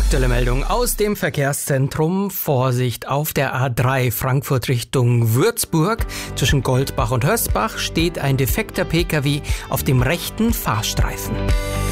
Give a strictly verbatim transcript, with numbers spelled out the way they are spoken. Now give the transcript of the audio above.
Aktuelle Meldung aus dem Verkehrszentrum. Vorsicht auf der A drei Frankfurt Richtung Würzburg. Zwischen Goldbach und Hösbach steht ein defekter Pkw auf dem rechten Fahrstreifen.